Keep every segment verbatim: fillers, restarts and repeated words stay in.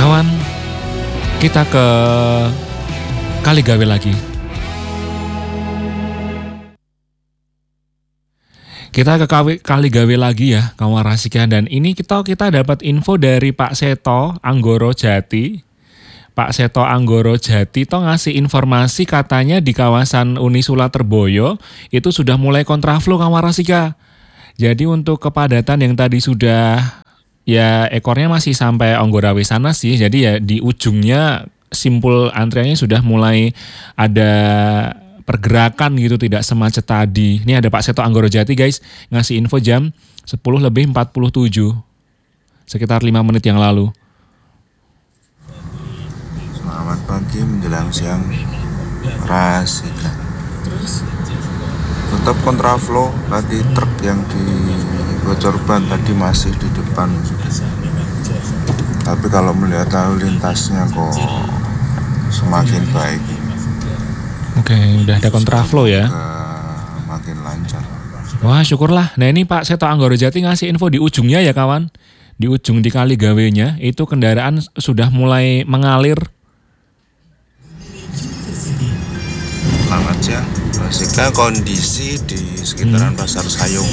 Kawan, kita ke Kaligawe lagi. Kita ke Kaligawe lagi ya, kawan Rasika. Dan ini kita kita dapat info dari Pak Seto Anggoro Jati. Pak Seto Anggoro Jati toh ngasih informasi katanya di kawasan Unisula Terboyo itu sudah mulai kontraflow, kawan Rasika. Jadi untuk kepadatan yang tadi sudah ya ekornya masih sampai Anggorawe sana sih. Jadi ya di ujungnya simpul antriannya sudah mulai ada pergerakan gitu, tidak semacet tadi. Ini ada Pak Seto Anggoro Jati guys, ngasih info jam sepuluh lebih empat puluh tujuh. Sekitar lima menit yang lalu. Selamat pagi menjelang siang Rasika. Tetap kontraflow, tadi truk yang di bocor ban tadi masih di depan. Tapi kalau melihat lalu lintasnya kok semakin baik. Oke, udah ada kontraflow ya. Makin lancar. Wah, syukurlah. Nah ini Pak Seto Anggoro Jati ngasih info di ujungnya ya kawan. Di ujung di Kaligawenya itu kendaraan sudah mulai mengalir. Selamat siang. Rasika, kondisi di sekitaran hmm. Pasar Sayung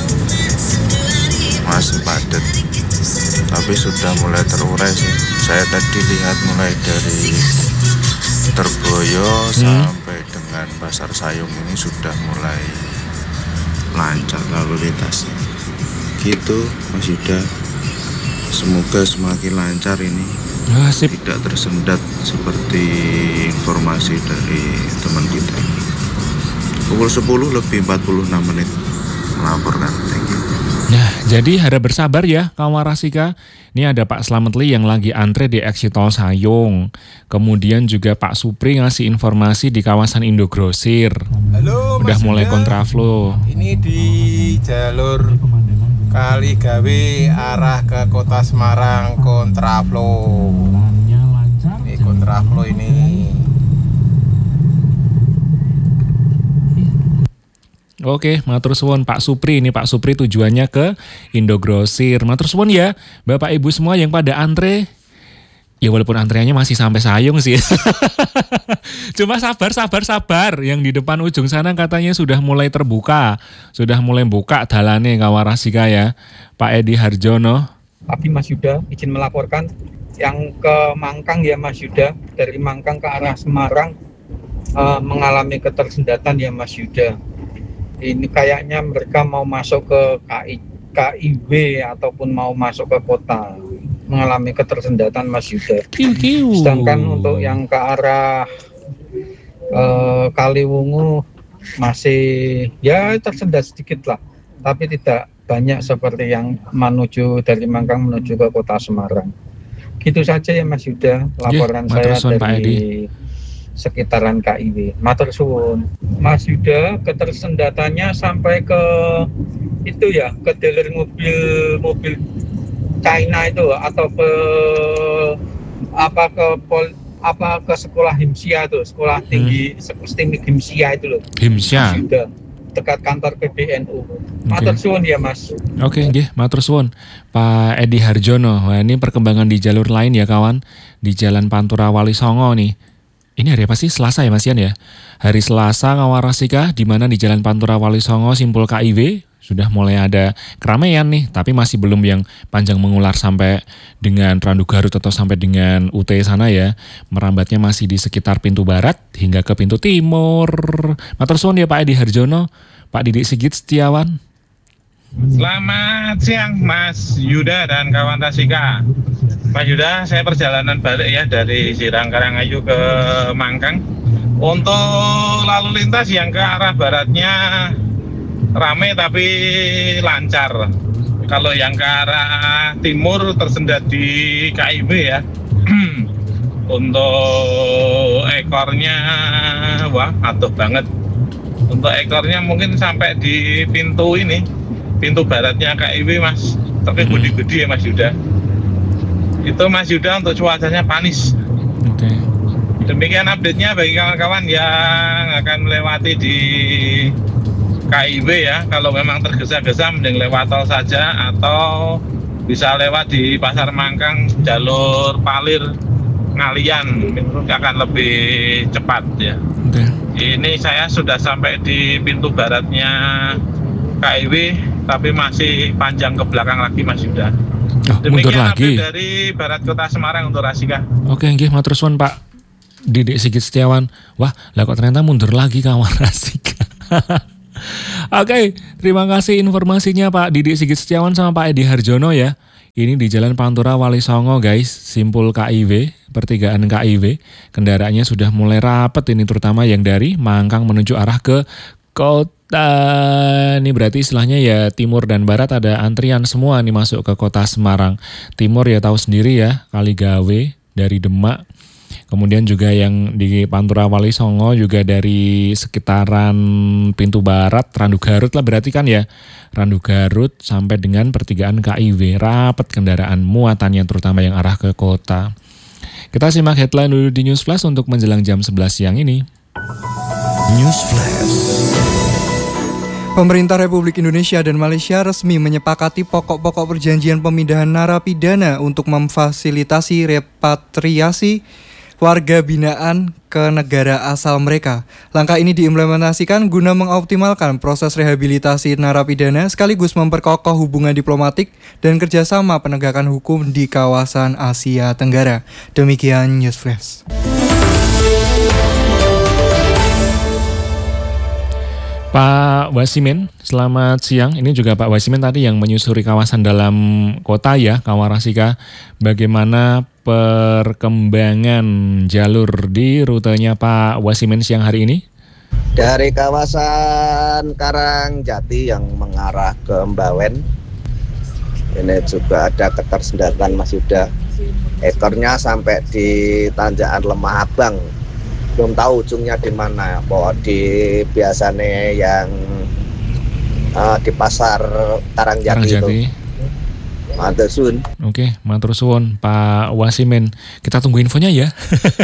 masih padat. Tapi sudah mulai terurai sih. Saya tadi lihat mulai dari Terboyo hmm. sampai dengan Pasar Sayung ini sudah mulai lancar lalu lintasnya. Gitu Mas Yuda. Semoga semakin lancar ini. Ah, sip. Tidak tersendat seperti informasi dari teman kita. Pukul sepuluh lebih empat puluh enam menit melaporkan. Thank you. Nah, jadi harap bersabar ya kawan Rasika. Ini ada Pak Slamet Li yang lagi antre di exit tol Sayung. Kemudian juga Pak Supri ngasih informasi di kawasan Indogrosir. Halo, udah Mas mulai Yuda. kontraflow. Ini di jalur Kaligawe arah ke Kota Semarang kontraflow. Ini kontraflow ini. Oke, matur suwun Pak Supri. Ini Pak Supri tujuannya ke Indogrosir. Matur suwun ya Bapak Ibu semua yang pada antre. Ya walaupun antreannya masih sampai Sayung sih. Cuma sabar, sabar, sabar. Yang di depan ujung sana katanya sudah mulai terbuka. Sudah mulai buka dalane kawan Rasika ya. Pak Edi Harjono. Tapi Mas Yuda izin melaporkan yang ke Mangkang ya Mas Yuda. Dari Mangkang ke arah Semarang uh, mengalami ketersendatan ya Mas Yuda. Ini kayaknya mereka mau masuk ke K I, K I W ataupun mau masuk ke kota, mengalami ketersendatan Mas Yuda. Sedangkan untuk yang ke arah uh, Kaliwungu masih ya tersendat sedikit lah, tapi tidak banyak seperti yang menuju dari Mangkang menuju ke kota Semarang. Gitu saja ya Mas Yuda laporan yeah, saya dari sekitaran K I W. Matur suwun. Mas Yuda, ketersendatannya sampai ke itu ya, ke dealer mobil mobil China itu atau ke apa ke pol, apa ke sekolah Himsia tuh, sekolah tinggi hmm. tinggi Himsia itu loh. Himsia. Mas Yuda, dekat kantor P B N U. Matur okay. suwun ya Mas. Oke, okay, nggih, matur suwun. Pak Edi Harjono. Wah, ini perkembangan di jalur lain ya kawan, di Jalan Pantura Wali Songo nih. Ini hari apa sih? Selasa ya Mas Yan ya? Hari Selasa kawan Rasika, di mana di Jalan Pantura Wali Songo simpul K I W sudah mulai ada keramaian nih, tapi masih belum yang panjang mengular sampai dengan Randu Garut atau sampai dengan U T sana ya. Merambatnya masih di sekitar pintu barat hingga ke pintu timur. Matur suwun ya Pak Edi Harjono, Pak Didik Sigit Setiawan. Selamat siang Mas Yuda dan kawan Rasika. Mas Yuda, saya perjalanan balik ya dari Sirang Karangayu ke Mangkang. Untuk lalu lintas yang ke arah baratnya ramai tapi lancar. Kalau yang ke arah timur tersendat di K I W ya. Untuk ekornya wah atuh banget. Untuk ekornya mungkin sampai di pintu ini, pintu baratnya K I W Mas. Tapi gede-gede ya Mas Yuda. Itu Mas Yuda untuk cuacanya panis. Oke. Okay. Demikian update-nya bagi kawan-kawan yang akan melewati di K I W ya. Kalau memang tergesa-gesa mending lewat tol saja atau bisa lewat di Pasar Mangkang jalur Palir Ngalian itu akan lebih cepat ya. Oke. Ini saya sudah sampai di pintu baratnya K I W, tapi masih panjang ke belakang lagi Mas Yuda. Oh, mundur Demikian lagi. update dari Barat Kota Semarang untuk Rasika. Oke, nggih matur suwun Pak Didik Sigit Setiawan. Wah, lah kok ternyata mundur lagi kawan Rasika. Oke, terima kasih informasinya Pak Didik Sigit Setiawan sama Pak Edi Harjono ya. Ini di Jalan Pantura Wali Songo guys, simpul K I W, pertigaan K I W. Kendaraannya sudah mulai rapet ini, terutama yang dari Mangkang menuju arah ke kota. Ini berarti istilahnya ya timur dan barat ada antrian semua nih masuk ke kota Semarang. Timur ya tahu sendiri ya, Kaligawe dari Demak. Kemudian juga yang di Pantura Wali Songo juga dari sekitaran pintu barat, Randu Garut lah berarti kan ya. Randu Garut sampai dengan pertigaan K I W. Rapet kendaraan muatannya terutama yang arah ke kota. Kita simak headline dulu di News Flash untuk menjelang jam sebelas siang ini. News Flash. Pemerintah Republik Indonesia dan Malaysia resmi menyepakati pokok-pokok perjanjian pemindahan narapidana untuk memfasilitasi repatriasi warga binaan ke negara asal mereka. Langkah ini diimplementasikan guna mengoptimalkan proses rehabilitasi narapidana sekaligus memperkokoh hubungan diplomatik dan kerjasama penegakan hukum di kawasan Asia Tenggara. Demikian News Flash. Pak Wasimin, selamat siang. Ini juga Pak Wasimin tadi yang menyusuri kawasan dalam kota ya, Kawarasika. Bagaimana perkembangan jalur di rutenya Pak Wasimin siang hari ini? Dari kawasan Karangjati yang mengarah ke Mbawen, ini juga ada ketersendatan Mas Yuda. Ekornya sampai di Tanjakan Lemah Abang. Belum tahu ujungnya di mana. Bahwa di biasanya yang uh, di pasar Karangjati, Karangjati. itu. Matur suwun. Oke, matur suwun Pak Wasimin. Kita tunggu infonya ya.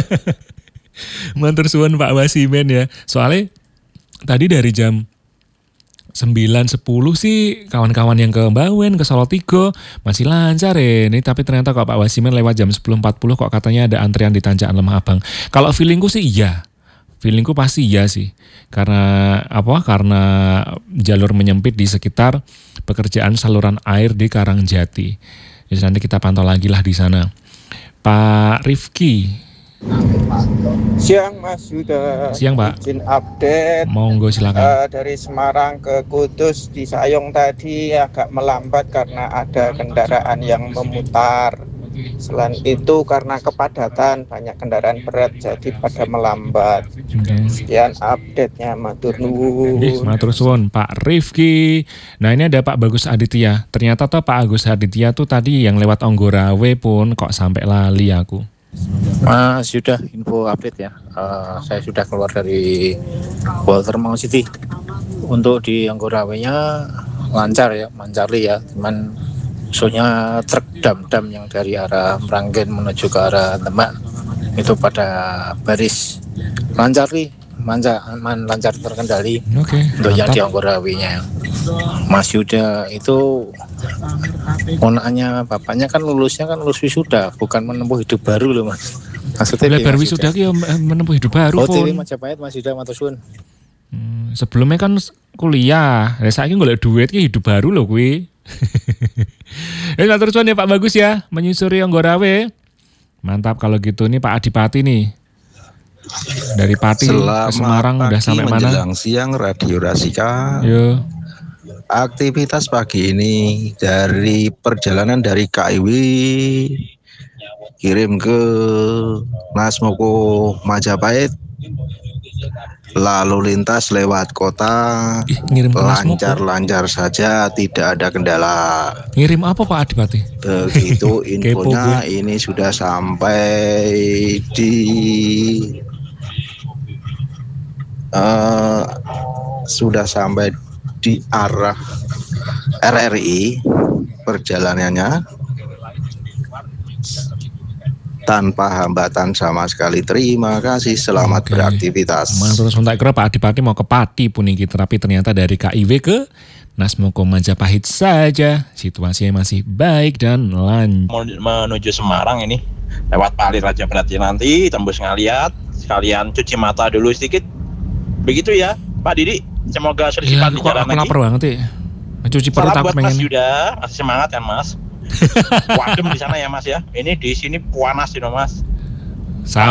Matur suwun Pak Wasimin ya. Soalnya tadi dari jam sembilan sepuluh sih kawan-kawan yang ke Mbawen, ke Solotigo masih lancar ya ini, tapi ternyata kok Pak Wasimin lewat jam sepuluh empat puluh kok katanya ada antrian di Tanjakan Lemah Abang. Kalau feelingku sih iya. Feelingku pasti iya sih. Karena apa? Karena jalur menyempit di sekitar pekerjaan saluran air di Karangjati. Jadi nanti kita pantau lagi lah di sana. Pak Rifki. Siang Mas Yuda. Siang Pak. Izin update. Monggo silakan. Uh, dari Semarang ke Kudus di Sayong tadi agak melambat karena ada kendaraan yang memutar. Selain itu karena kepadatan banyak kendaraan berat jadi pada melambat. Okay. Sekian update-nya, matur nuwun. Ih, matur suwun Pak Rifki. Nah ini ada Pak Bagus Aditya. Ternyata tuh Pak Agus Aditya tuh tadi yang lewat Onggurawe pun kok sampai lali aku. Mas Yuda, info update ya. Uh, saya sudah keluar dari Walter Mount City. Untuk di Anggorawe-nya lancar ya, mancari ya. Cuman soalnya truk dam-dam yang dari arah Meranggen menuju ke arah Demak itu pada baris lancar nih, lancar, aman, lancar terkendali. Oke. Untuk yang di Anggorawe-nya. Mas Yuda itu ponaknya bapaknya kan lulusnya kan lulus wisuda, bukan menempuh hidup baru loh Mas. Maksudnya lebar wisuda ki menempuh hidup baru pun. O T W pun. Majapahit Mas Yuda matur suwun. Hmm, sebelumnya kan kuliah. Lah saiki golek duit ki hidup baru loh kuwi. Ya matur suwun ya Pak Bagus ya, menyusuri Anggorawe. Mantap kalau gitu nih Pak Adipati nih. Dari Pati Selamat ke Semarang udah sampai mana? menjelang siang Radio Rasika. Yo. Aktivitas pagi ini dari perjalanan dari K I W kirim ke Nasmoko Majapahit, lalu lintas lewat kota Ih, ngirim ke Nasmoko. lancar-lancar saja, tidak ada kendala. Ngirim apa Pak Adipati? Begitu Kepo infonya. gue. Ini sudah sampai di uh, sudah sampai di arah R R I perjalanannya tanpa hambatan sama sekali. Terima kasih, selamat Oke. beraktivitas. Matur suwun tak kira Pak Adipati mau ke Pati pun iki, tapi ternyata dari K I W ke Nasmoko Majapahit saja. Situasinya masih baik dan lancar. Menuju Semarang ini lewat Palir Raja berarti nanti tembus Ngaliat, sekalian cuci mata dulu sedikit. Begitu ya Pak Didi, semoga Iya, sersipan di kok jalan aku lagi. lapar banget ya. Cuci perut Salam aku buat Mas pengen. Yuda, masih semangat kan Mas? Wadem di sana ya Mas ya. Ini di sini panas ini Mas.